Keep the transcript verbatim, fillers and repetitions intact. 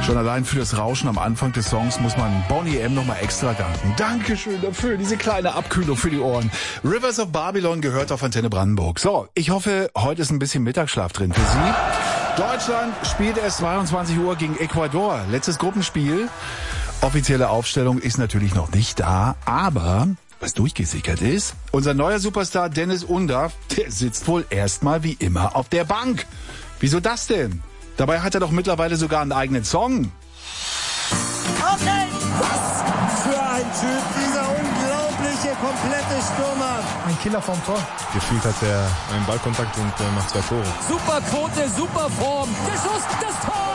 Schon allein für das Rauschen am Anfang des Songs muss man Boney M. nochmal extra danken. Dankeschön dafür, diese kleine Abkühlung für die Ohren. Rivers of Babylon gehört auf Antenne Brandenburg. So, ich hoffe, heute ist ein bisschen Mittagsschlaf drin für Sie. Deutschland spielt erst zweiundzwanzig Uhr gegen Ecuador. Letztes Gruppenspiel. Offizielle Aufstellung ist natürlich noch nicht da, aber was durchgesickert ist, unser neuer Superstar Dennis Undaff, der sitzt wohl erstmal wie immer auf der Bank. Wieso das denn? Dabei hat er doch mittlerweile sogar einen eigenen Song. Okay. Was für ein Typ, dieser unglaubliche, komplette Stürmer. Ein Killer vom Tor. Gefühlt hat er einen Ballkontakt und äh, macht zwei Tore. Super Quote, super Form. Der Schuss, das Tor!